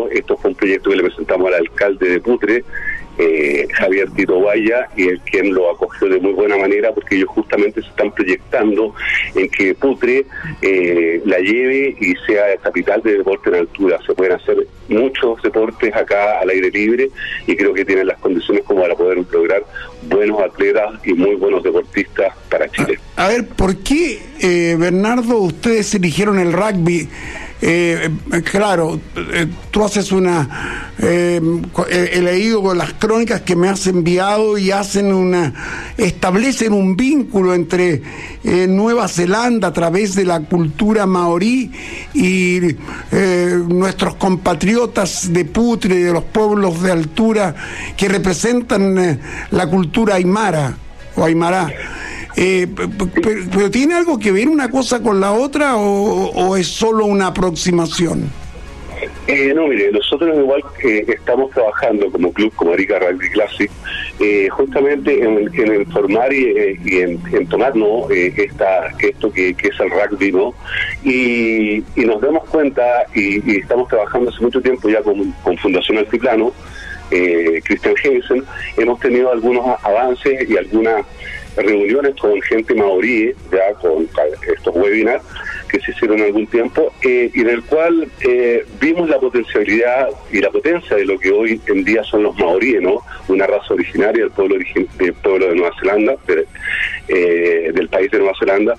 ¿no? Esto fue un proyecto que le presentamos al alcalde de Putre, Javier Tito Valla, y el quien lo acogió de muy buena manera, porque ellos justamente se están proyectando en que Putre la lleve y sea capital de deporte en altura. Se pueden hacer muchos deportes acá al aire libre y creo que tienen las condiciones como para poder lograr buenos atletas y muy buenos deportistas para Chile. A ver, ¿por qué, Bernardo, ustedes eligieron el rugby? Claro, tú haces he leído las crónicas que me has enviado y establecen un vínculo entre Nueva Zelanda a través de la cultura maorí y nuestros compatriotas de Putre, de los pueblos de altura que representan la cultura aymara o aymará. Pero ¿tiene algo que ver una cosa con la otra o es solo una aproximación? No, mire, nosotros igual estamos trabajando como club, como Arica Rugby Classic, justamente en formar y en tomar, ¿no? esto que es el rugby, ¿no? Y nos damos cuenta, y estamos trabajando hace mucho tiempo ya con Fundación Altiplano, Christian Jensen, hemos tenido algunos avances y algunas reuniones con gente maorí, ya con estos webinars que se hicieron algún tiempo, y en el cual vimos la potencialidad y la potencia de lo que hoy en día son los maoríes, ¿no? Una raza originaria del pueblo de Nueva Zelanda, del país de Nueva Zelanda,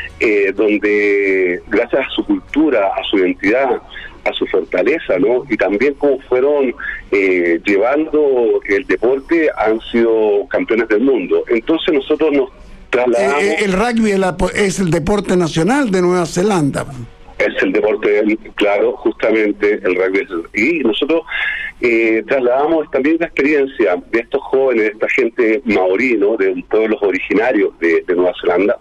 donde gracias a su cultura, a su identidad, a su fortaleza, ¿no? Y también cómo fueron llevando el deporte, han sido campeones del mundo. Entonces nosotros nos trasladamos... el rugby es el deporte nacional de Nueva Zelanda. Es el deporte, claro, justamente el rugby. Y nosotros trasladamos también la experiencia de estos jóvenes, de esta gente maorí, ¿no? De pueblos originarios de Nueva Zelanda.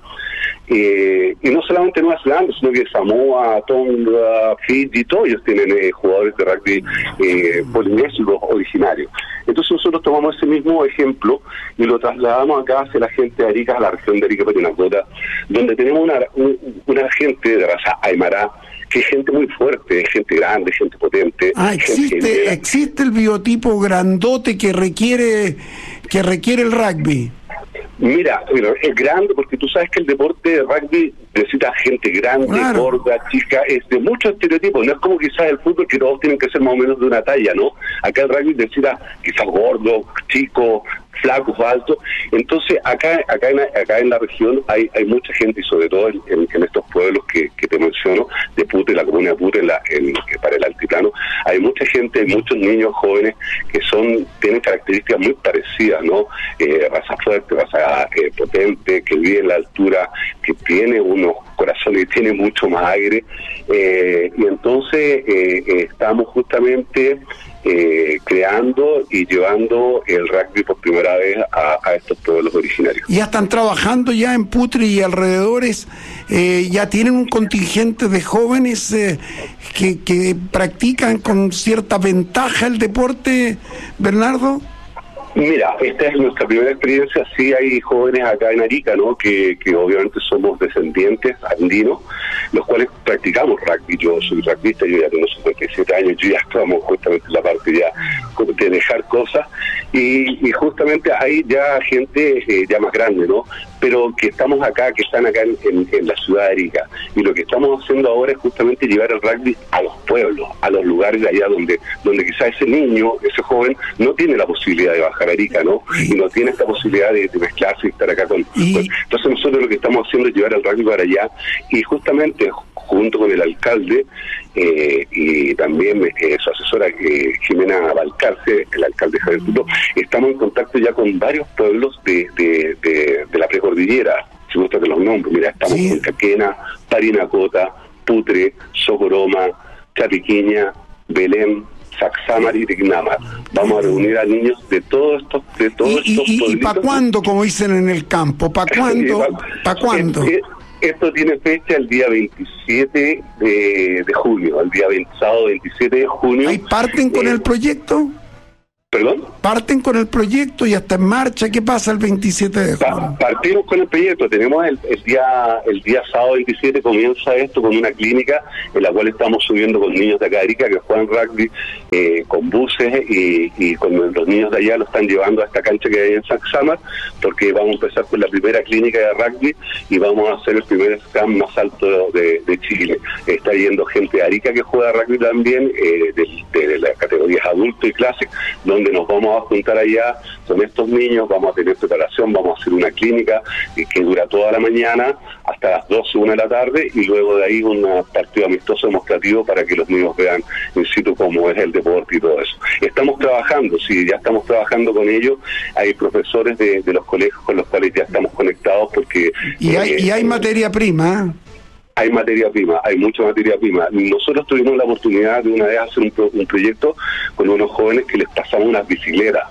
Y no solamente Nueva Zelanda, sino que Samoa, Tonga, Fiji, todos ellos tienen jugadores de rugby polinesios originarios. Entonces nosotros tomamos ese mismo ejemplo y lo trasladamos acá hacia la gente de Arica, a la región de Arica Parinacota, donde tenemos una gente de raza aymara, que es gente muy fuerte, gente grande, gente potente. Existe el biotipo grandote que requiere el rugby. Mira, es grande porque tú sabes que el deporte de rugby necesita gente grande, claro, gorda, chica, es de muchos estereotipos. No es como quizás el fútbol, que todos tienen que ser más o menos de una talla, ¿no? Acá el rugby necesita quizás gordo, chico, flacos, altos. Entonces acá en la región hay mucha gente, y sobre todo en estos pueblos que te menciono, de Putre, la comuna de Putre, para el altiplano, hay mucha gente, hay muchos niños jóvenes que tienen características muy parecidas, ¿no? Raza fuerte, raza potente, que vive en la altura, que tiene unos corazones, que tiene mucho más aire, y entonces estamos justamente creando y llevando el rugby por primera vez a estos pueblos originarios. Ya están trabajando ya en Putre y alrededores, ya tienen un contingente de jóvenes que practican con cierta ventaja el deporte, Bernardo. Mira, esta es nuestra primera experiencia. Sí hay jóvenes acá en Arica, ¿no? Que obviamente somos descendientes andinos, los cuales practicamos rugby. Yo soy rugbyista, yo ya tengo 57 años, yo ya estamos justamente en la parte ya de dejar cosas, y justamente hay ya gente ya más grande, ¿no? Pero que estamos acá, que están acá en la ciudad de Arica, y lo que estamos haciendo ahora es justamente llevar el rugby a los pueblos, a los lugares de allá donde quizás ese niño, ese joven, no tiene la posibilidad de bajar a Arica, ¿no? Y no tiene esta posibilidad de mezclarse y estar acá entonces nosotros lo que estamos haciendo es llevar el rugby para allá, y justamente junto con el alcalde y también su asesora Jimena Balcarce, el alcalde Javier Tito, estamos en contacto ya con varios pueblos de la precordillera, si gusta que los nombres. Mira, estamos con Caquena, Parinacota, Putre, Socoroma, Chapiquiña, Belén, Saxamar y Tignamar. Vamos a reunir a niños de todos estos pueblitos. ¿Y para cuándo, como dicen en el campo? ¿Para cuándo? ¿Para cuándo? Esto tiene fecha el día 27 de junio, el día sábado 27 de junio. ¿Ahí parten con el proyecto? ¿Perdón? Parten con el proyecto y está en marcha. ¿Qué pasa el 27 de junio? Partimos con el proyecto. Tenemos el día sábado 27 comienza esto con una clínica en la cual estamos subiendo con niños de acá de Arica que juegan rugby con buses y con los niños de allá lo están llevando a esta cancha que hay en Sacsama, porque vamos a empezar con la primera clínica de rugby y vamos a hacer el primer scam más alto de Chile. Está yendo gente de Arica que juega rugby también, de las categorías adulto y clase, donde nos vamos a juntar allá con estos niños, vamos a tener preparación, vamos a hacer una clínica que dura toda la mañana hasta las 12, 1 de la tarde, y luego de ahí un partido amistoso demostrativo para que los niños vean in situ cómo es el deporte y todo eso. Estamos trabajando, sí, ya estamos trabajando con ellos, hay profesores de los colegios con los cuales ya estamos conectados porque... Y hay materia prima, ¿eh? Hay materia prima, hay mucha materia prima. Nosotros tuvimos la oportunidad de una vez hacer un proyecto con unos jóvenes que les pasamos unas bicicletas.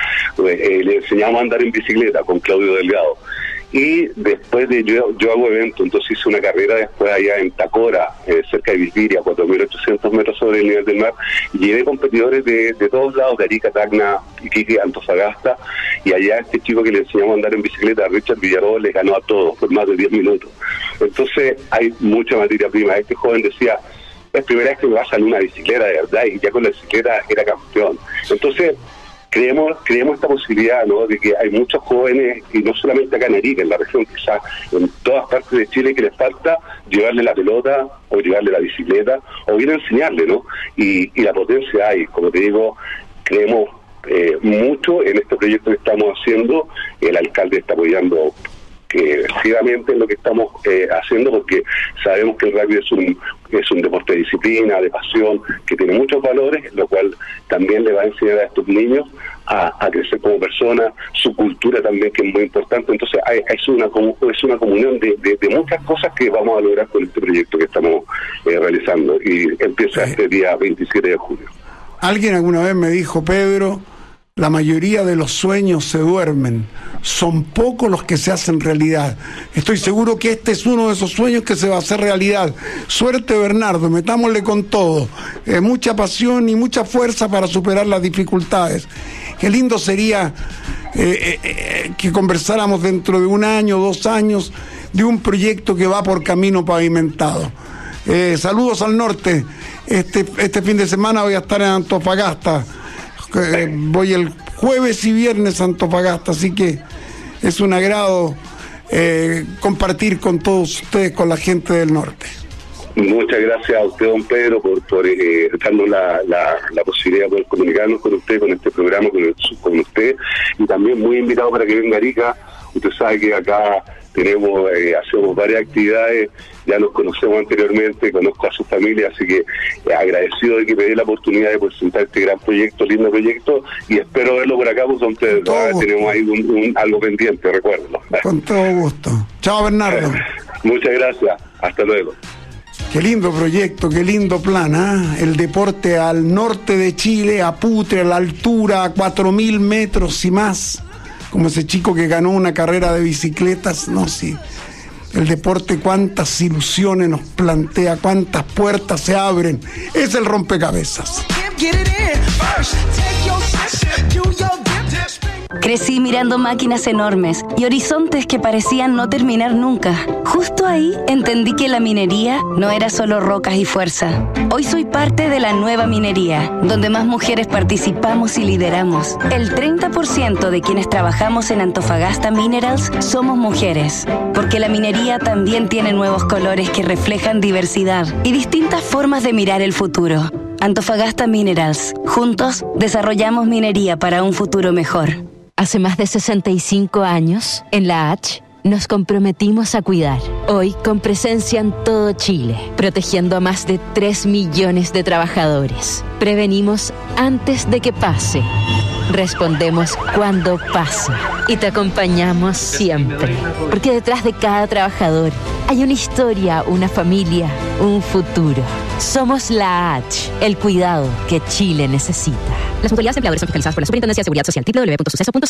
Les enseñamos a andar en bicicleta con Claudio Delgado. Y después de yo hago evento, entonces hice una carrera después allá en Tacora, cerca de Vigiria, 4.800 metros sobre el nivel del mar, y llevé competidores de todos lados, de Arica, Tacna, Iquique, Antofagasta, y allá este chico que le enseñamos a andar en bicicleta, Richard Villarroel, les ganó a todos por más de 10 minutos. Entonces hay mucha materia prima. Este joven decía, es primera vez que me va a salir una bicicleta de verdad, y ya con la bicicleta era campeón. Entonces creemos esta posibilidad, ¿no?, de que hay muchos jóvenes, y no solamente acá en Arica, en la región, quizás en todas partes de Chile, que les falta llevarle la pelota o llevarle la bicicleta o bien enseñarle, ¿no? Y la potencia hay, como te digo, creemos mucho en este proyecto que estamos haciendo. El alcalde está apoyando decididamente en lo que estamos haciendo, porque sabemos que el rugby es un deporte de disciplina, de pasión, que tiene muchos valores, lo cual también le va a enseñar a estos niños a crecer como personas, su cultura también, que es muy importante. Entonces es una comunión de muchas cosas que vamos a lograr con este proyecto que estamos realizando, y empieza este día 27 de junio. Alguien alguna vez me dijo, Pedro, la mayoría de los sueños se duermen, son pocos los que se hacen realidad. Estoy seguro que este es uno de esos sueños que se va a hacer realidad. Suerte, Bernardo, metámosle con todo, mucha pasión y mucha fuerza para superar las dificultades. Qué lindo sería que conversáramos dentro de 1 año, 2 años, de un proyecto que va por camino pavimentado. Saludos al norte. Este fin de semana voy a estar en Antofagasta. Voy el jueves y viernes a Antofagasta, así que es un agrado compartir con todos ustedes, con la gente del norte. Muchas gracias a usted, don Pedro, por darnos la posibilidad de poder comunicarnos con usted, con este programa, con usted, y también muy invitado para que venga a Arica. Usted sabe que acá hacemos varias actividades, ya nos conocemos anteriormente, conozco a su familia, así que agradecido de que me dé la oportunidad de presentar este gran proyecto, lindo proyecto, y espero verlo por acá, pues, don Pedro. Tenemos ahí algo pendiente, recuérdelo. Con todo gusto. Chao, Bernardo. Muchas gracias, hasta luego. Qué lindo proyecto, qué lindo plan, ¿eh? El deporte al norte de Chile, a Putre, a la altura, a 4.000 metros y más, como ese chico que ganó una carrera de bicicletas. No, sí, el deporte cuántas ilusiones nos plantea, cuántas puertas se abren, es el rompecabezas. Crecí mirando máquinas enormes y horizontes que parecían no terminar nunca. Justo ahí entendí que la minería no era solo rocas y fuerza. Hoy soy parte de la nueva minería, donde más mujeres participamos y lideramos. El 30% de quienes trabajamos en Antofagasta Minerals somos mujeres, porque la minería también tiene nuevos colores que reflejan diversidad y distintas formas de mirar el futuro. Antofagasta Minerals. Juntos desarrollamos minería para un futuro mejor. Hace más de 65 años, en la H, nos comprometimos a cuidar. Hoy, con presencia en todo Chile, protegiendo a más de 3 millones de trabajadores. Prevenimos antes de que pase. Respondemos cuando pasa. Y te acompañamos siempre. Porque detrás de cada trabajador hay una historia, una familia, un futuro. Somos la H, el cuidado que Chile necesita. Las mutualidades empleadores son fiscalizadas por la Superintendencia de Seguridad Social, www.suceso.cl.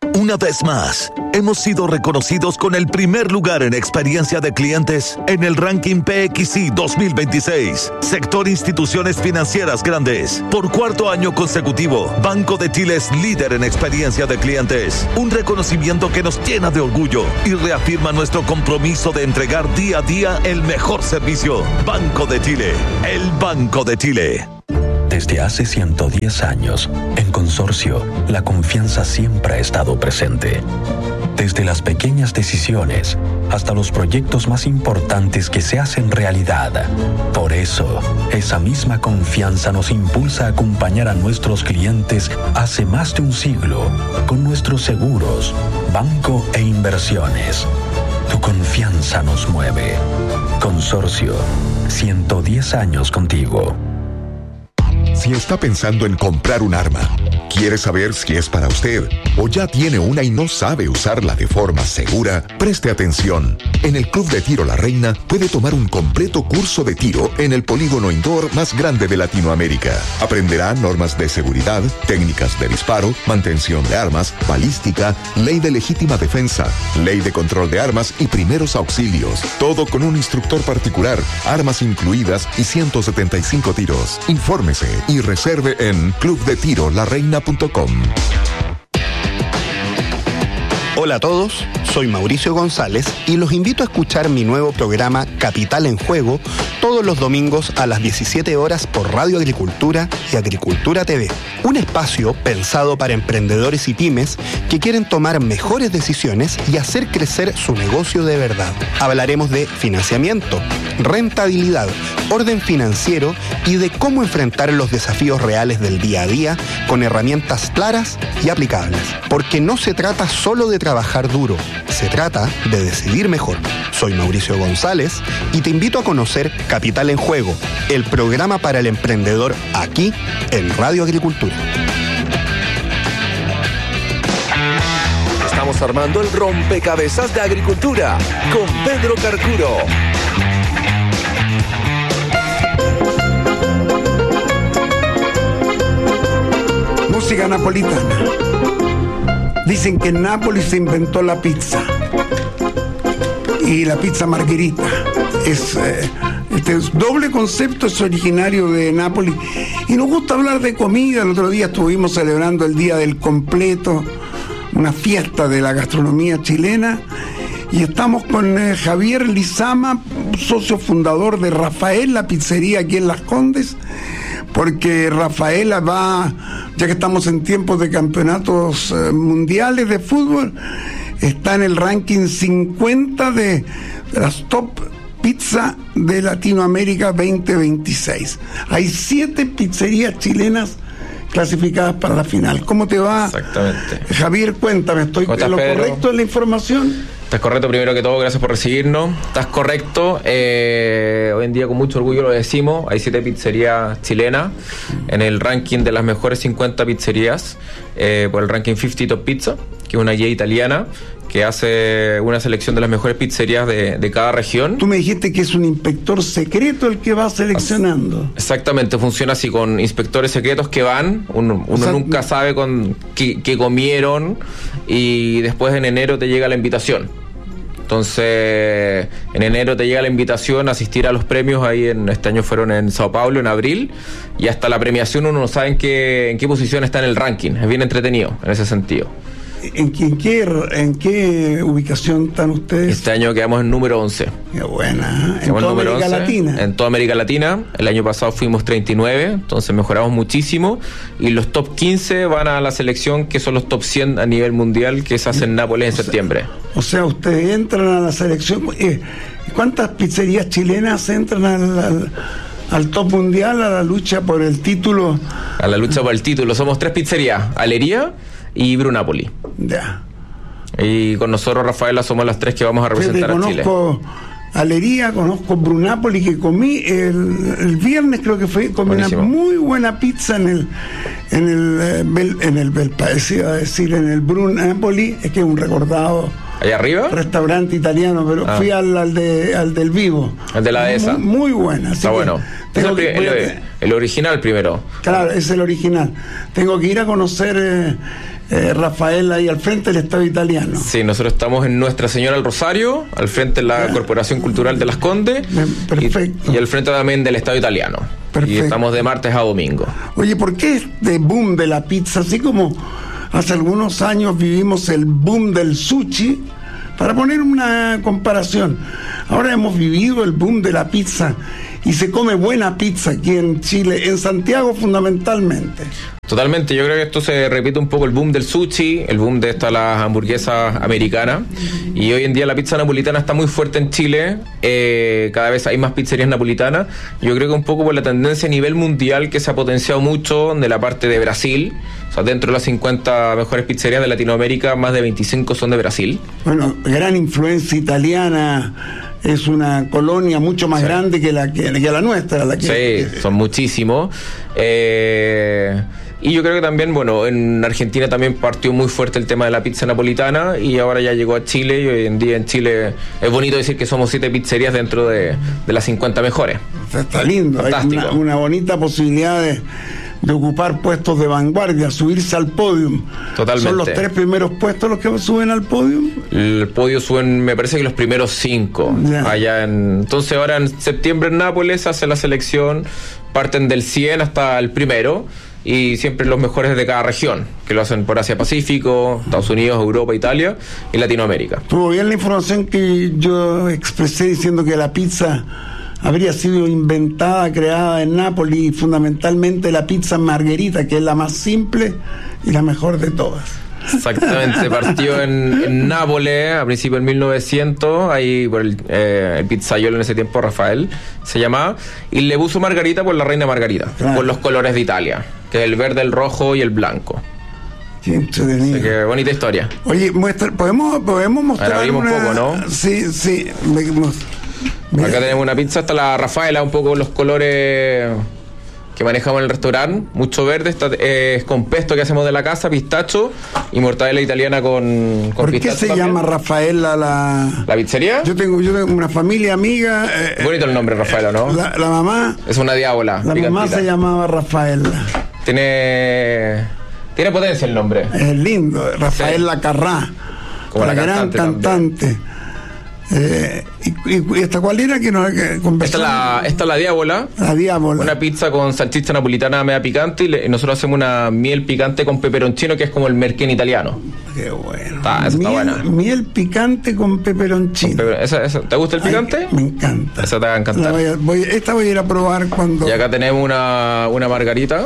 Una vez más, hemos sido reconocidos con el primer lugar en experiencia de clientes en el ranking PXI 2026. Sector Instituciones Financieras Grandes. Por cuarto año consecutivo, Banco de Chile es líder en experiencia de clientes. Un reconocimiento que nos llena de orgullo y reafirma nuestro compromiso de entregar día a día el mejor servicio. Banco de Chile, el Banco de Chile. Desde hace 110 años, en Consorcio, la confianza siempre ha estado presente. Desde las pequeñas decisiones hasta los proyectos más importantes que se hacen realidad. Por eso, esa misma confianza nos impulsa a acompañar a nuestros clientes hace más de un siglo con nuestros seguros, banco e inversiones. Tu confianza nos mueve. Consorcio, 110 años contigo. Si está pensando en comprar un arma, quiere saber si es para usted o ya tiene una y no sabe usarla de forma segura, preste atención. En el Club de Tiro La Reina puede tomar un completo curso de tiro en el polígono indoor más grande de Latinoamérica. Aprenderá normas de seguridad, técnicas de disparo, mantención de armas, balística, ley de legítima defensa, ley de control de armas y primeros auxilios. Todo con un instructor particular, armas incluidas y 175 tiros. Infórmese y reserve en clubdetirolareina.com. Hola a todos, soy Mauricio González y los invito a escuchar mi nuevo programa Capital en Juego todos los domingos a las 17 horas por Radio Agricultura y Agricultura TV. Un espacio pensado para emprendedores y pymes que quieren tomar mejores decisiones y hacer crecer su negocio de verdad. Hablaremos de financiamiento, rentabilidad, orden financiero y de cómo enfrentar los desafíos reales del día a día con herramientas claras y aplicables. Porque no se trata solo de trabajar duro, se trata de decidir mejor. Soy Mauricio González y te invito a conocer Capital en Juego, el programa para el emprendedor aquí en Radio Agricultura. Estamos armando el rompecabezas de agricultura con Pedro Carcuro. Música napolitana. Dicen que en Nápoles se inventó la pizza. Y la pizza margherita. Este doble concepto es originario de Nápoles. Y nos gusta hablar de comida. El otro día estuvimos celebrando el Día del Completo, una fiesta de la gastronomía chilena. Y estamos con Javier Lizama, socio fundador de Rafael, la pizzería aquí en Las Condes, porque Rafaela va, ya que estamos en tiempos de campeonatos mundiales de fútbol, está en el ranking 50 de las top pizza de Latinoamérica 2026. Hay 7 pizzerías chilenas clasificadas para la final. ¿Cómo te va? Exactamente. Javier, cuéntame, ¿estoy en lo correcto en la información? Estás correcto, primero que todo, gracias por recibirnos. Estás correcto, hoy en día con mucho orgullo lo decimos, hay 7 pizzerías chilenas en el ranking de las mejores 50 pizzerías, por el ranking 50 Top Pizza, que es una guía italiana que hace una selección de las mejores pizzerías de cada región. Tú me dijiste que es un inspector secreto el que va seleccionando. Exactamente, funciona así, con inspectores secretos que van, uno nunca sabe qué comieron, y después en enero te llega la invitación. Entonces, en enero te llega la invitación a asistir a los premios, ahí este año fueron en Sao Paulo, en abril, y hasta la premiación uno no sabe en qué posición está en el ranking. Es bien entretenido en ese sentido. ¿En qué ubicación están ustedes? Este año quedamos en número 11. Qué buena. ¿En toda América Latina? En toda América Latina. El año pasado fuimos 39, entonces mejoramos muchísimo. Y los top 15 van a la selección, que son los top 100 a nivel mundial, que se hace en Nápoles en septiembre. O sea, ustedes entran a la selección. ¿Cuántas pizzerías chilenas entran al top mundial, a la lucha por el título? A la lucha por el título. Somos 3 pizzerías: Alería y Brunapoli. Ya. Y con nosotros, Rafaela, somos las 3 que vamos a representar a Chile. Conozco Alería, conozco Brunapoli, que comí el viernes, creo que fue, comí Buenísimo. Una muy buena pizza en el Brunapoli, es que es un recordado ¿allá arriba? Restaurante italiano, pero fui al del Vivo. El de la dehesa. Muy buena. Está bueno. el original primero. Claro, es el original. Tengo que ir a conocer Rafael ahí al frente del Estado Italiano. Sí, nosotros estamos en Nuestra Señora del Rosario, al frente de la Corporación Cultural de Las Condes. Perfecto. Y al frente también del Estado Italiano. Perfecto. Y estamos de martes a domingo. Oye, ¿por qué este boom de la pizza? Así como hace algunos años vivimos el boom del sushi, para poner una comparación. Ahora hemos vivido el boom de la pizza y se come buena pizza aquí en Chile, en Santiago fundamentalmente. Totalmente, yo creo que esto se repite un poco el boom del sushi, el boom de las hamburguesas americanas, y hoy en día la pizza napolitana está muy fuerte en Chile, cada vez hay más pizzerías napolitanas. Yo creo que un poco por la tendencia a nivel mundial que se ha potenciado mucho de la parte de Brasil. O sea, dentro de las 50 mejores pizzerías de Latinoamérica, más de 25 son de Brasil. Bueno, gran influencia italiana, es una colonia mucho más grande que la nuestra. Sí, son muchísimos. Y yo creo que también, bueno, en Argentina también partió muy fuerte el tema de la pizza napolitana y ahora ya llegó a Chile, y hoy en día en Chile es bonito decir que somos 7 pizzerías dentro de las 50 mejores. Está lindo, fantástico. Hay una bonita posibilidad de ocupar puestos de vanguardia, subirse al podium. Totalmente. ¿Son los 3 primeros puestos los que suben al podium? El podio suben, me parece que los primeros 5. Entonces ahora en septiembre en Nápoles hace la selección, parten del 100 hasta el primero, y siempre los mejores de cada región, que lo hacen por Asia Pacífico, Estados Unidos, Europa, Italia y Latinoamérica. Estuvo bien la información que yo expresé diciendo que la pizza habría sido inventada, creada en Nápoles, y fundamentalmente la pizza margherita, que es la más simple y la mejor de todas. Exactamente, partió en Nápoles a principios del 1900, ahí por el pizzaiolo en ese tiempo, Rafael se llamaba, y le puso margarita por la reina Margarita, por los colores de Italia, que es el verde, el rojo y el blanco. Qué entretenido. Así que bonita historia. Oye, podemos mostrar. Ahora abrimos un poco, ¿no? Sí. Acá tenemos una pizza, está la Rafaela, un poco los colores que manejamos en el restaurante, mucho verde, es con pesto que hacemos de la casa, pistacho y mortadela italiana con ¿Por pistacho. ¿Por qué se llama Rafaela la pizzería? Yo tengo una familia amiga. Bonito el nombre, Rafaela, ¿no? La mamá. Es una diábola. La mamá se llamaba Rafaela. Tiene potencia el nombre. Es lindo, Rafaela Carrá. Como la gran cantante. ¿Y esta cuál era que nos conversamos? Esta es la diábola. La diábola. Una pizza con salchicha napolitana media picante, y nosotros hacemos una miel picante con peperoncino, que es como el merquén italiano. Qué bueno. Está buena. Miel picante con peperoncino. ¿Te gusta el picante? Me encanta. Esa te va a encantar. Esta voy a ir a probar cuando. Y acá tenemos una margarita.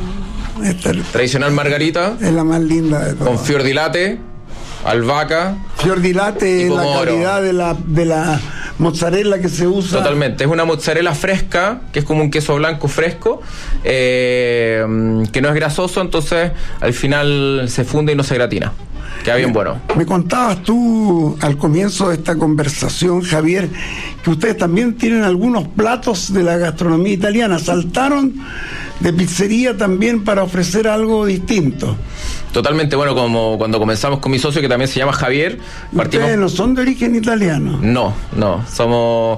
Tradicional margarita. Es la más linda de todas. Con fior di latte, albahaca. Fior di latte es la calidad de la mozzarella que se usa. Totalmente, es una mozzarella fresca, que es como un queso blanco fresco, que no es grasoso, entonces al final se funde y no se gratina. Queda bien bueno. Me contabas tú al comienzo de esta conversación, Javier, que ustedes también tienen algunos platos de la gastronomía italiana. Saltaron de pizzería también para ofrecer algo distinto. Totalmente, bueno, como cuando comenzamos con mi socio, que también se llama Javier. ¿Ustedes no son de origen italiano? No, somos...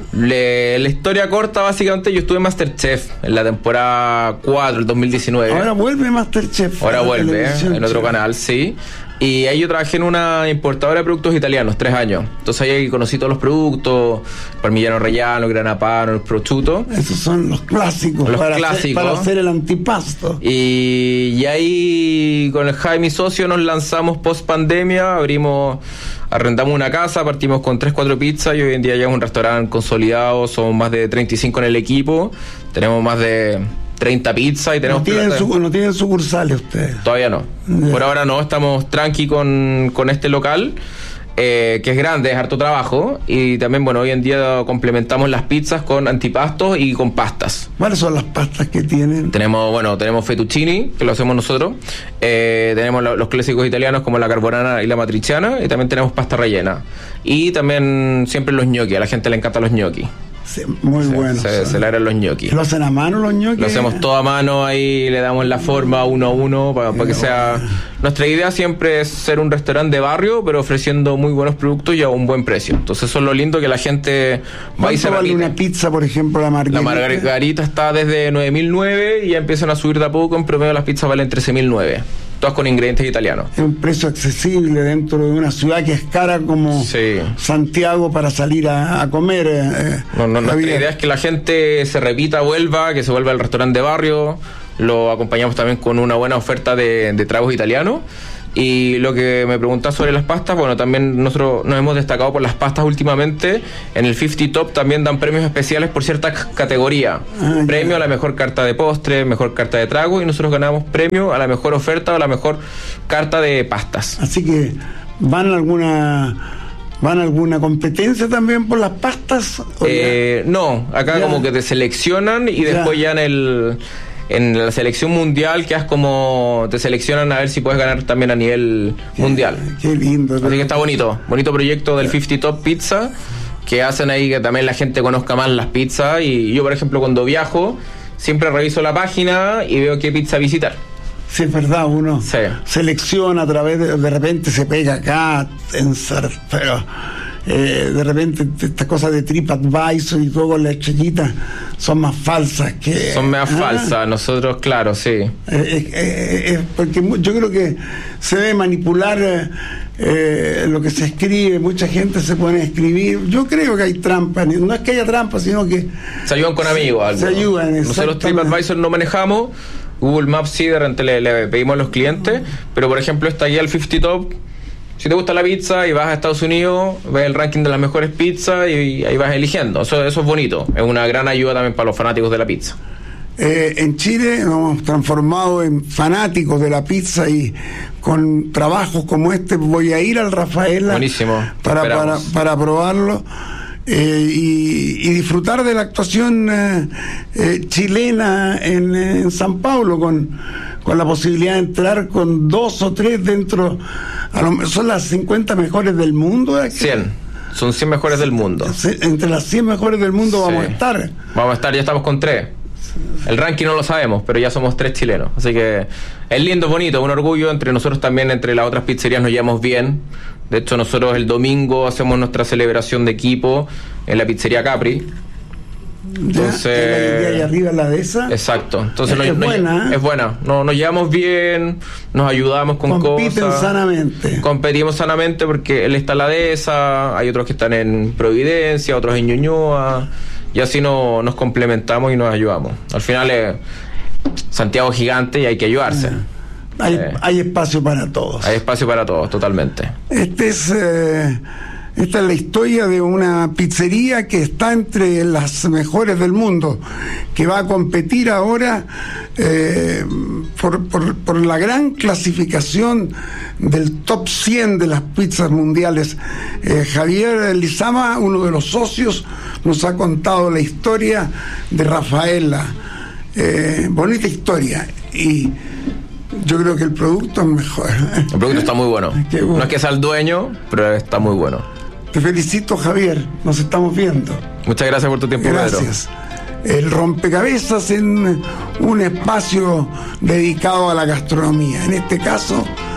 La historia corta, básicamente, yo estuve en Masterchef en la temporada 4, el 2019. Ahora vuelve Masterchef. Ahora vuelve, en otro canal, sí. Y ahí yo trabajé en una importadora de productos italianos, 3 años. Entonces ahí conocí todos los productos, parmigiano reggiano, grana padano, el prosciutto. Esos son los clásicos. Para hacer el antipasto. Y ahí con el Jaime, mi socio, nos lanzamos post pandemia, arrendamos una casa, partimos con 3-4 pizzas y hoy en día ya es un restaurante consolidado, somos más de 35 en el equipo, tenemos más de 30 pizzas y tenemos... ¿No tienen sucursales ustedes? Todavía no. Por ahora no, estamos tranqui con este local, que es grande, es harto trabajo, y también, bueno, hoy en día complementamos las pizzas con antipastos y con pastas. ¿Cuáles son las pastas que tienen? Tenemos fettuccini, que lo hacemos nosotros, tenemos los clásicos italianos como la carbonara y la matriciana, y también tenemos pasta rellena, y también siempre los gnocchi, a la gente le encantan los gnocchi. Sí, muy bueno. Se logran los ñoquis. ¿Lo hacen a mano los ñoquis? Lo hacemos todo a mano, ahí le damos la forma uno a uno para que sea... Nuestra idea siempre es ser un restaurante de barrio, pero ofreciendo muy buenos productos y a un buen precio. Entonces eso es lo lindo, que la gente va y se vale una pizza, por ejemplo, la margarita? La margarita está desde 9.009 y ya empiezan a subir de a poco. En promedio las pizzas valen 13.009. Todas con ingredientes italianos. Es un precio accesible dentro de una ciudad que es cara como Santiago para salir a comer. Nuestra idea es que la gente se repita, vuelva, que se vuelva al restaurante de barrio. Lo acompañamos también con una buena oferta de tragos italianos. Y lo que me preguntas sobre las pastas, bueno, también nosotros nos hemos destacado por las pastas últimamente. En el 50 Top también dan premios especiales por cierta categoría. Premio a la mejor carta de postre, mejor carta de trago, y nosotros ganamos premio a la mejor oferta o a la mejor carta de pastas. Así que ¿van a alguna competencia también por las pastas? No, acá ya, como que te seleccionan y después ya en la selección mundial quedas como te seleccionan a ver si puedes ganar también a nivel mundial. Qué lindo. Así que está bonito proyecto del 50 Top Pizza, que hacen ahí que también la gente conozca más las pizzas. Y yo, por ejemplo, cuando viajo siempre reviso la página y veo qué pizza visitar. Sí, es verdad, uno selecciona a través de repente se pega acá, pero de repente estas cosas de TripAdvisor y todo con la estrellita son más falsas que... Son más falsas, nosotros, claro, sí. Porque yo creo que se debe manipular lo que se escribe, mucha gente se pone a escribir. Yo creo que hay trampa, no es que haya trampa, sino que... Se ayudan con amigos. Se ayudan, nosotros TripAdvisor no manejamos, Google Maps sí, de repente le pedimos a los clientes, pero por ejemplo está guía el 50 Top. Si te gusta la pizza y vas a Estados Unidos, ves el ranking de las mejores pizzas y ahí vas eligiendo. Eso es bonito. Es una gran ayuda también para los fanáticos de la pizza. En Chile nos hemos transformado en fanáticos de la pizza y con trabajos como este voy a ir al Rafaela. Buenísimo. Para probarlo. Y disfrutar de la actuación chilena en San Paulo con la posibilidad de entrar con 2 o 3 dentro. Son las 50 mejores del mundo. 100. Son 100 mejores del mundo. Entre las 100 mejores del mundo vamos a estar. Vamos a estar, ya estamos con 3. El ranking no lo sabemos, pero ya somos 3 chilenos. Así que es lindo, bonito, un orgullo. Entre nosotros también, entre las otras pizzerías nos llevamos bien. De hecho, nosotros el domingo hacemos nuestra celebración de equipo en la pizzería Capri. Entonces, de ahí arriba la de esa. Exacto. Entonces es buena. Es buena. Nos llevamos bien, nos ayudamos con Compiten cosas. sanamente. Competimos sanamente porque él está en la dehesa, hay otros que están en Providencia, otros en Ñuñoa, y así nos complementamos y nos ayudamos. Al final es Santiago gigante y hay que ayudarse. Hay espacio para todos. Hay espacio para todos, totalmente. Esta es la historia de una pizzería que está entre las mejores del mundo, que va a competir ahora por la gran clasificación del top 100 de las pizzas mundiales. Javier Lizama, uno de los socios, nos ha contado la historia de Rafaela. Bonita historia, y yo creo que el producto es mejor. El producto está muy bueno. Bueno. No es que sea el dueño, pero está muy bueno. Te felicito, Javier. Nos estamos viendo. Muchas gracias por tu tiempo, gracias. Pedro. El rompecabezas en un espacio dedicado a la gastronomía. En este caso,